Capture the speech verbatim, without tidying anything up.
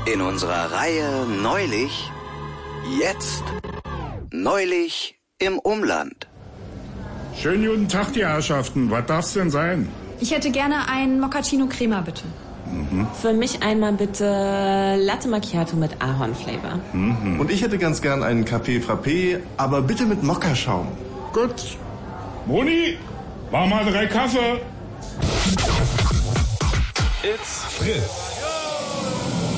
In unserer Reihe Neulich, jetzt, neulich im Umland. Schönen guten Tag, die Herrschaften. Was darf's denn sein? Ich hätte gerne einen Mochaccino Crema, bitte. Mhm. Für mich einmal bitte Latte Macchiato mit Ahornflavor. Mhm. Und ich hätte ganz gern einen Café Frappé, aber bitte mit Mokaschaum. Gut. Moni, mach mal drei Kaffee. It's Fritz.